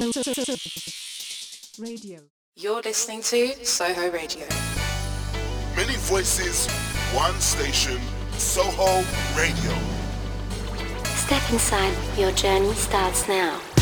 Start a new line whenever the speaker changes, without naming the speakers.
Radio.
You're listening to Soho Radio.
Many voices, one station, Soho Radio.
Step inside, your journey starts now.